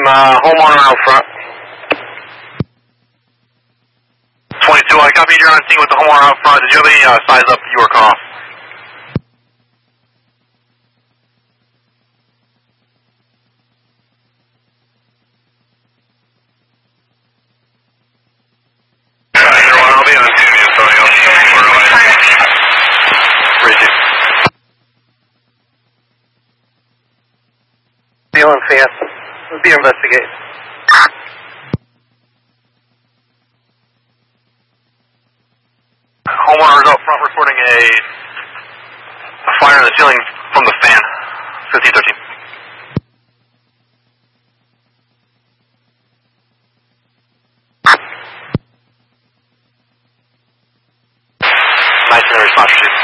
homeowner out front. 22, I copied you're on scene with the homeowner out front. Did you have any size up you were cut off? I'll be on scene, Antonio. Feeling fast. We'll be investigating. Homeowners out front reporting a fire in the ceiling from the fan. 1513. Nice and response received.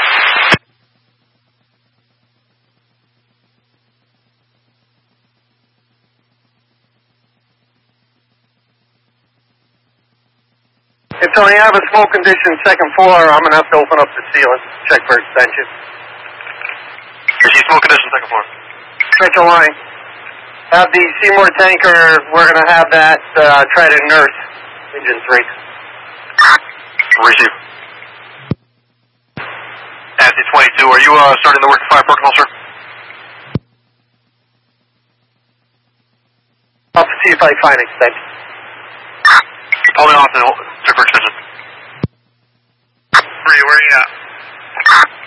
Hey, Tony, I have a smoke condition, second floor. I'm going to have to open up the ceiling, check for extension. Receive smoke condition, second floor. Central line. Have the Seymour tanker, we're going to have that try to nurse engine 3. Receive. Nancy 22, are you starting the work fire protocol, sir? I'll see if I find extension. Hold me off and check for extension. 3, where are you at?